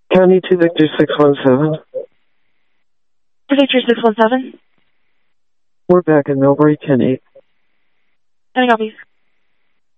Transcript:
County to Victor 617. Victor 617. We're back in Millbrae 10-8. Any copies?